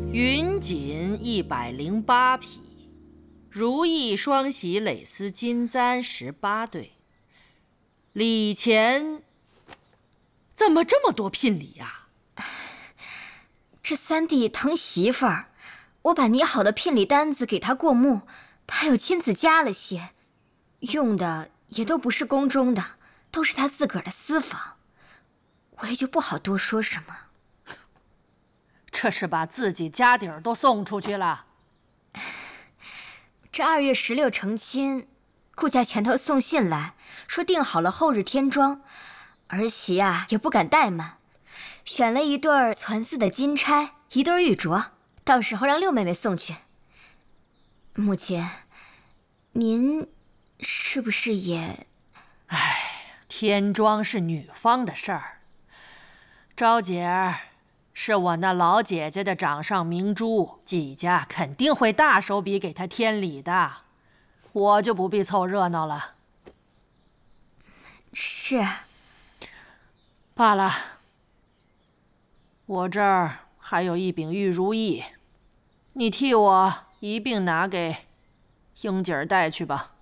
云锦108匹，如意双喜蕾丝金簪18对。礼钱怎么这么多聘礼呀？ 这三弟疼媳妇儿，我把拟好的聘礼单子给他过目，他又亲自加了些，用的也都不是宫中的，都是他自个儿的私房，我也就不好多说什么。 这是把自己家底儿都送出去了。 这2月16成亲，顾家前头送信来说定好了后日添妆，儿媳啊也不敢怠慢，选了一对攒丝的金钗，1对玉镯，到时候让六妹妹送去。母亲，您是不是也…… 添妆是女方的事儿，昭姐儿是我那老姐姐的掌上明珠，季家肯定会大手笔给她添礼的，我就不必凑热闹了。 是。 罢了，我这儿还有1柄玉如意，你替我一并拿给英姐儿带去吧。